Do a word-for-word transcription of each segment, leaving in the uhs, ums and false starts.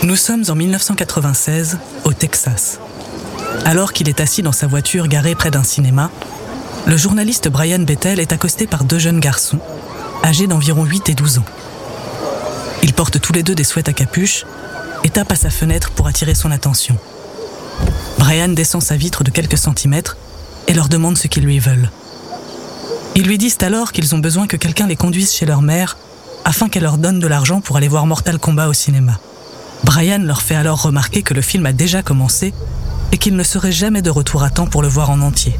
Nous sommes en mille neuf cent quatre-vingt-seize, au Texas. Alors qu'il est assis dans sa voiture garée près d'un cinéma, le journaliste Brian Bethel est accosté par deux jeunes garçons, âgés d'environ huit et douze ans. Ils portent tous les deux des sweats à capuche et tapent à sa fenêtre pour attirer son attention. Brian descend sa vitre de quelques centimètres et leur demande ce qu'ils lui veulent. Ils lui disent alors qu'ils ont besoin que quelqu'un les conduise chez leur mère afin qu'elle leur donne de l'argent pour aller voir Mortal Kombat au cinéma. Brian leur fait alors remarquer que le film a déjà commencé et qu'il ne serait jamais de retour à temps pour le voir en entier.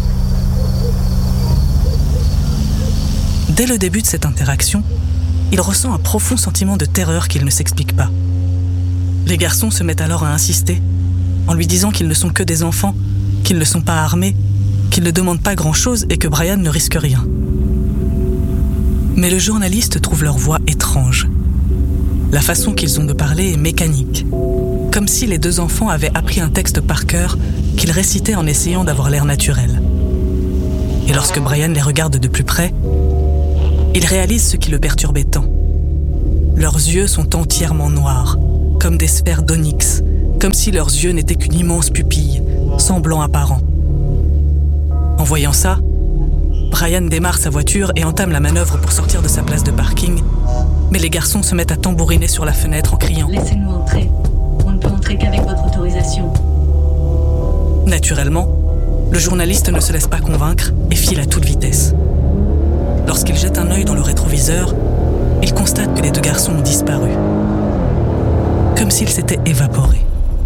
Dès le début de cette interaction, il ressent un profond sentiment de terreur qu'il ne s'explique pas. Les garçons se mettent alors à insister, en lui disant qu'ils ne sont que des enfants, qu'ils ne sont pas armés, qu'ils ne demandent pas grand-chose et que Brian ne risque rien. Mais le journaliste trouve leur voix étrange. La façon qu'ils ont de parler est mécanique, comme si les deux enfants avaient appris un texte par cœur qu'ils récitaient en essayant d'avoir l'air naturel. Et lorsque Brian les regarde de plus près, il réalise ce qui le perturbait tant. Leurs yeux sont entièrement noirs, comme des sphères d'onyx, comme si leurs yeux n'étaient qu'une immense pupille, sans blanc apparent. En voyant ça, Brian démarre sa voiture et entame la manœuvre pour sortir de sa place de parking, mais les garçons se mettent à tambouriner sur la fenêtre en criant « Laissez-nous entrer, on ne peut entrer qu'avec votre autorisation. » Naturellement, le journaliste ne se laisse pas convaincre et file à toute vitesse. Lorsqu'il jette un œil dans le rétroviseur, il constate que les deux garçons ont disparu, comme s'ils s'étaient évaporés.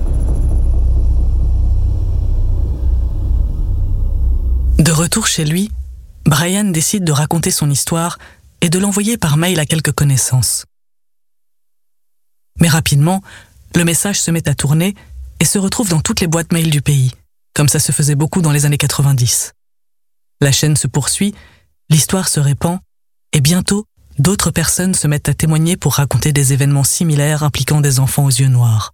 De retour chez lui, Brian décide de raconter son histoire et de l'envoyer par mail à quelques connaissances. Mais rapidement, le message se met à tourner et se retrouve dans toutes les boîtes mail du pays, comme ça se faisait beaucoup dans les années quatre-vingt-dix. La chaîne se poursuit, l'histoire se répand, et bientôt, d'autres personnes se mettent à témoigner pour raconter des événements similaires impliquant des enfants aux yeux noirs.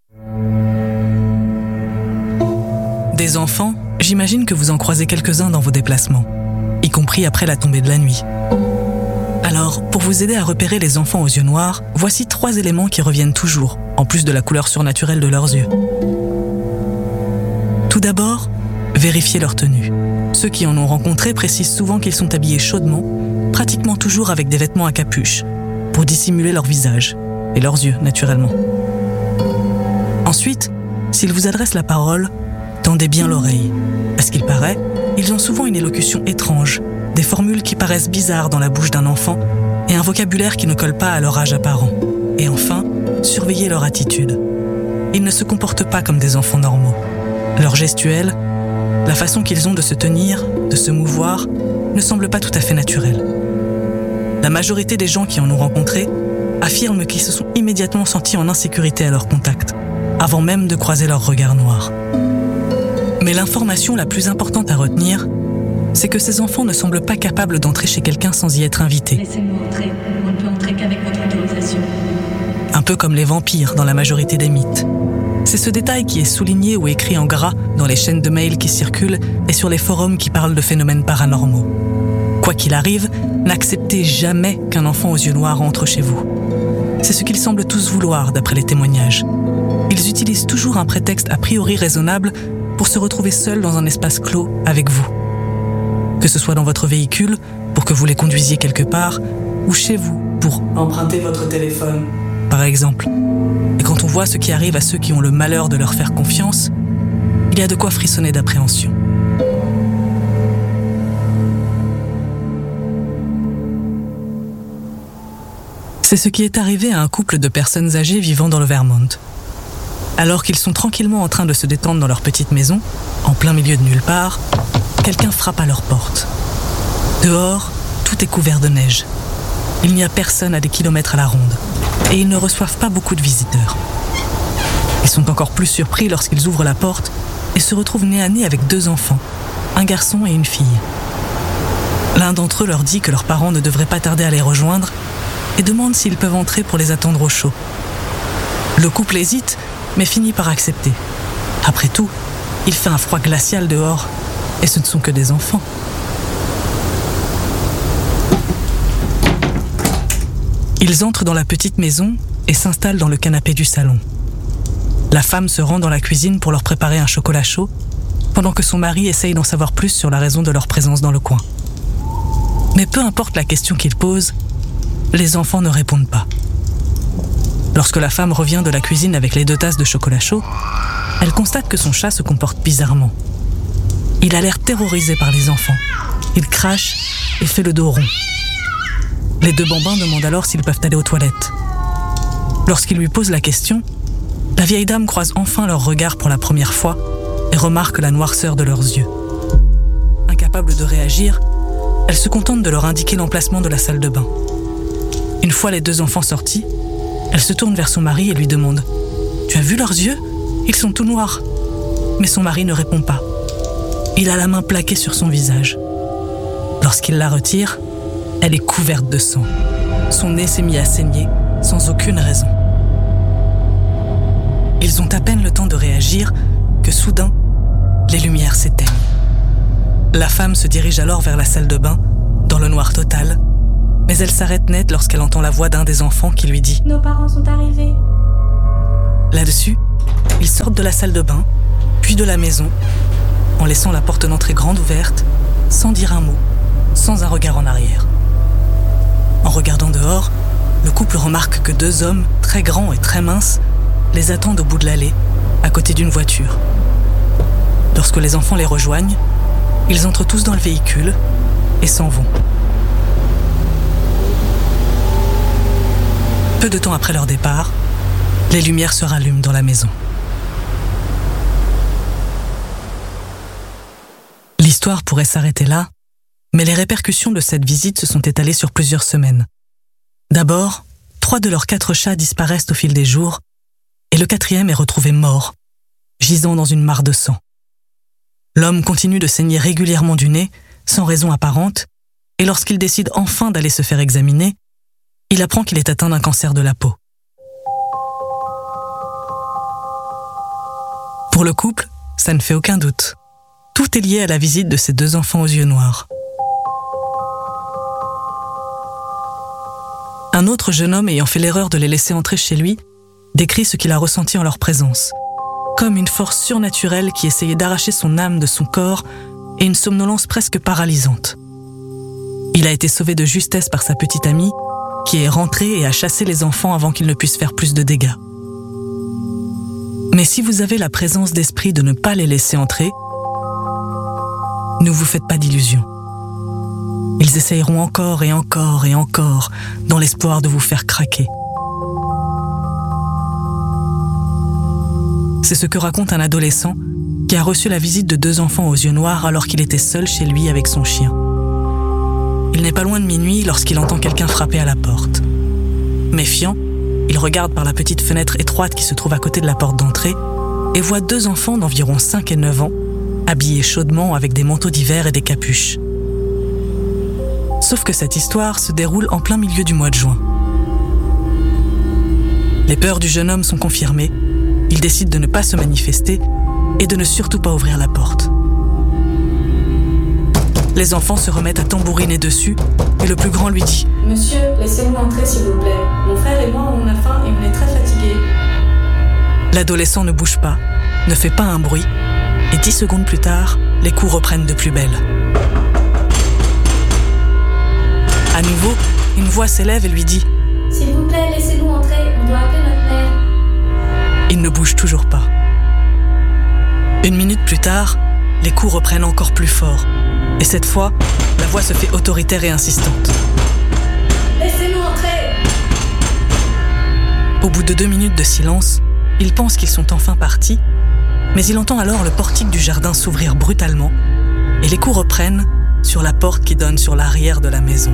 Des enfants, j'imagine que vous en croisez quelques-uns dans vos déplacements, y compris après la tombée de la nuit. Alors, pour vous aider à repérer les enfants aux yeux noirs, voici trois éléments qui reviennent toujours, en plus de la couleur surnaturelle de leurs yeux. Tout d'abord, vérifiez leur tenue. Ceux qui en ont rencontré précisent souvent qu'ils sont habillés chaudement, pratiquement toujours avec des vêtements à capuche, pour dissimuler leur visage, et leurs yeux, naturellement. Ensuite, s'ils vous adressent la parole, tendez bien l'oreille. À ce qu'il paraît, ils ont souvent une élocution étrange, des formules qui paraissent bizarres dans la bouche d'un enfant et un vocabulaire qui ne colle pas à leur âge apparent. Et enfin, surveillez leur attitude. Ils ne se comportent pas comme des enfants normaux. Leur gestuelle, la façon qu'ils ont de se tenir, de se mouvoir, ne semble pas tout à fait naturelle. La majorité des gens qui en ont rencontré affirment qu'ils se sont immédiatement sentis en insécurité à leur contact, avant même de croiser leur regard noir. Mais l'information la plus importante à retenir, c'est que ces enfants ne semblent pas capables d'entrer chez quelqu'un sans y être invités. Laissez-nous entrer, on ne peut entrer qu'avec votre autorisation. Un peu comme les vampires dans la majorité des mythes. C'est ce détail qui est souligné ou écrit en gras dans les chaînes de mails qui circulent et sur les forums qui parlent de phénomènes paranormaux. Quoi qu'il arrive, n'acceptez jamais qu'un enfant aux yeux noirs entre chez vous. C'est ce qu'ils semblent tous vouloir d'après les témoignages. Ils utilisent toujours un prétexte a priori raisonnable pour se retrouver seuls dans un espace clos avec vous. Que ce soit dans votre véhicule, pour que vous les conduisiez quelque part, ou chez vous, pour emprunter votre téléphone, par exemple. Et quand on voit ce qui arrive à ceux qui ont le malheur de leur faire confiance, il y a de quoi frissonner d'appréhension. C'est ce qui est arrivé à un couple de personnes âgées vivant dans le Vermont. Alors qu'ils sont tranquillement en train de se détendre dans leur petite maison, en plein milieu de nulle part, quelqu'un frappe à leur porte. Dehors, tout est couvert de neige. Il n'y a personne à des kilomètres à la ronde, et ils ne reçoivent pas beaucoup de visiteurs. Ils sont encore plus surpris lorsqu'ils ouvrent la porte et se retrouvent nez à nez avec deux enfants, un garçon et une fille. L'un d'entre eux leur dit que leurs parents ne devraient pas tarder à les rejoindre et demande s'ils peuvent entrer pour les attendre au chaud. Le couple hésite, mais finit par accepter. Après tout, il fait un froid glacial dehors, et ce ne sont que des enfants. Ils entrent dans la petite maison et s'installe dans le canapé du salon. La femme se rend dans la cuisine pour leur préparer un chocolat chaud, pendant que son mari essaye d'en savoir plus sur la raison de leur présence dans le coin. Mais peu importe la question qu'il pose, les enfants ne répondent pas. Lorsque la femme revient de la cuisine avec les deux tasses de chocolat chaud, elle constate que son chat se comporte bizarrement. Il a l'air terrorisé par les enfants. Il crache et fait le dos rond. Les deux bambins demandent alors s'ils peuvent aller aux toilettes. Lorsqu'il lui pose la question, la vieille dame croise enfin leurs regards pour la première fois et remarque la noirceur de leurs yeux. Incapable de réagir, elle se contente de leur indiquer l'emplacement de la salle de bain. Une fois les deux enfants sortis, elle se tourne vers son mari et lui demande « Tu as vu leurs yeux ? Ils sont tout noirs. » Mais son mari ne répond pas. Il a la main plaquée sur son visage. Lorsqu'il la retire, elle est couverte de sang. Son nez s'est mis à saigner, sans aucune raison. Ils ont à peine le temps de réagir que soudain, les lumières s'éteignent. La femme se dirige alors vers la salle de bain, dans le noir total, mais elle s'arrête net lorsqu'elle entend la voix d'un des enfants qui lui dit « Nos parents sont arrivés. » Là-dessus, ils sortent de la salle de bain, puis de la maison, en laissant la porte d'entrée grande ouverte, sans dire un mot, sans un regard en arrière. En regardant dehors, le couple remarque que deux hommes, très grands et très minces, les attendent au bout de l'allée, à côté d'une voiture. Lorsque les enfants les rejoignent, ils entrent tous dans le véhicule et s'en vont. Peu de temps après leur départ, les lumières se rallument dans la maison. L'histoire pourrait s'arrêter là, mais les répercussions de cette visite se sont étalées sur plusieurs semaines. D'abord, trois de leurs quatre chats disparaissent au fil des jours, et le quatrième est retrouvé mort, gisant dans une mare de sang. L'homme continue de saigner régulièrement du nez, sans raison apparente, et lorsqu'il décide enfin d'aller se faire examiner, il apprend qu'il est atteint d'un cancer de la peau. Pour le couple, ça ne fait aucun doute. Tout est lié à la visite de ces deux enfants aux yeux noirs. Un autre jeune homme ayant fait l'erreur de les laisser entrer chez lui décrit ce qu'il a ressenti en leur présence, comme une force surnaturelle qui essayait d'arracher son âme de son corps et une somnolence presque paralysante. Il a été sauvé de justesse par sa petite amie, qui est rentrée et a chassé les enfants avant qu'ils ne puissent faire plus de dégâts. Mais si vous avez la présence d'esprit de ne pas les laisser entrer, ne vous faites pas d'illusions. Ils essayeront encore et encore et encore dans l'espoir de vous faire craquer. C'est ce que raconte un adolescent qui a reçu la visite de deux enfants aux yeux noirs alors qu'il était seul chez lui avec son chien. Il n'est pas loin de minuit lorsqu'il entend quelqu'un frapper à la porte. Méfiant, il regarde par la petite fenêtre étroite qui se trouve à côté de la porte d'entrée et voit deux enfants d'environ cinq et neuf ans, habillés chaudement avec des manteaux d'hiver et des capuches. Sauf que cette histoire se déroule en plein milieu du mois de juin. Les peurs du jeune homme sont confirmées, il décide de ne pas se manifester et de ne surtout pas ouvrir la porte. Les enfants se remettent à tambouriner dessus et le plus grand lui dit « Monsieur, laissez-nous entrer s'il vous plaît. Mon frère et moi, on a faim et on est très fatigués. » L'adolescent ne bouge pas, ne fait pas un bruit, et dix secondes plus tard, les coups reprennent de plus belle. À nouveau, une voix s'élève et lui dit « S'il vous plaît, laissez-nous entrer, on doit appeler notre mère. » Il ne bouge toujours pas. Une minute plus tard, les coups reprennent encore plus fort. Et cette fois, la voix se fait autoritaire et insistante. « Laissez-nous entrer !» Au bout de deux minutes de silence, il pense qu'ils sont enfin partis, mais il entend alors le portique du jardin s'ouvrir brutalement et les coups reprennent sur la porte qui donne sur l'arrière de la maison.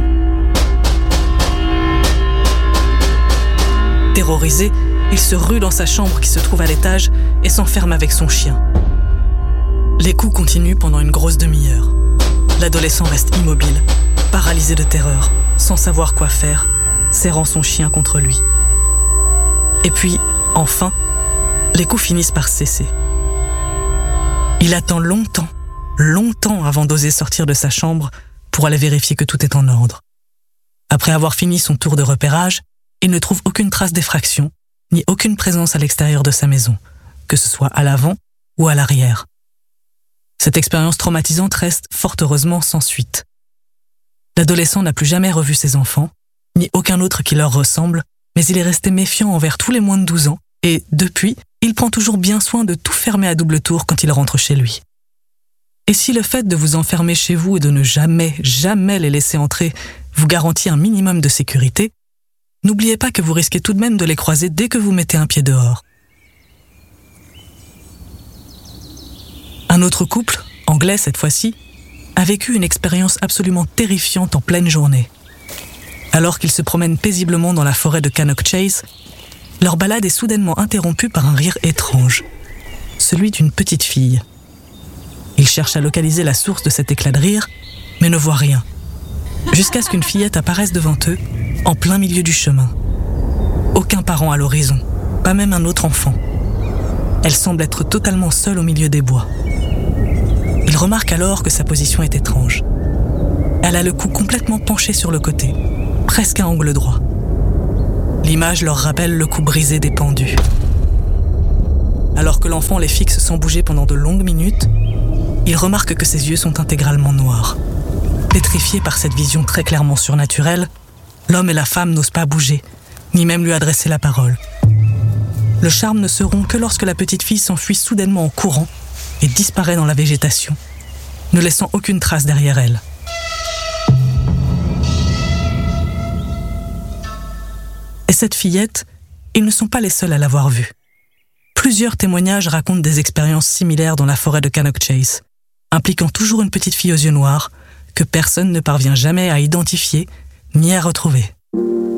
Terrorisé, il se rue dans sa chambre qui se trouve à l'étage et s'enferme avec son chien. Les coups continuent pendant une grosse demi-heure. L'adolescent reste immobile, paralysé de terreur, sans savoir quoi faire, serrant son chien contre lui. Et puis, enfin, les coups finissent par cesser. Il attend longtemps, longtemps avant d'oser sortir de sa chambre pour aller vérifier que tout est en ordre. Après avoir fini son tour de repérage, il ne trouve aucune trace d'effraction, ni aucune présence à l'extérieur de sa maison, que ce soit à l'avant ou à l'arrière. Cette expérience traumatisante reste fort heureusement sans suite. L'adolescent n'a plus jamais revu ses enfants, ni aucun autre qui leur ressemble, mais il est resté méfiant envers tous les moins de douze ans et, depuis, il prend toujours bien soin de tout fermer à double tour quand il rentre chez lui. Et si le fait de vous enfermer chez vous et de ne jamais, jamais les laisser entrer vous garantit un minimum de sécurité, n'oubliez pas que vous risquez tout de même de les croiser dès que vous mettez un pied dehors. Un autre couple, anglais cette fois-ci, a vécu une expérience absolument terrifiante en pleine journée. Alors qu'ils se promènent paisiblement dans la forêt de Cannock Chase, leur balade est soudainement interrompue par un rire étrange, celui d'une petite fille. Ils cherchent à localiser la source de cet éclat de rire, mais ne voient rien, jusqu'à ce qu'une fillette apparaisse devant eux, en plein milieu du chemin. Aucun parent à l'horizon, pas même un autre enfant. Elle semble être totalement seule au milieu des bois. Ils remarquent alors que sa position est étrange. Elle a le cou complètement penché sur le côté, presque à angle droit. L'image leur rappelle le cou brisé des pendus. Alors que l'enfant les fixe sans bouger pendant de longues minutes, ils remarquent que ses yeux sont intégralement noirs. Pétrifiés par cette vision très clairement surnaturelle, l'homme et la femme n'osent pas bouger, ni même lui adresser la parole. Le charme ne se rompt que lorsque la petite fille s'enfuit soudainement en courant et disparaît dans la végétation, ne laissant aucune trace derrière elle. Et cette fillette, ils ne sont pas les seuls à l'avoir vue. Plusieurs témoignages racontent des expériences similaires dans la forêt de Cannock Chase, impliquant toujours une petite fille aux yeux noirs que personne ne parvient jamais à identifier ni à retrouver.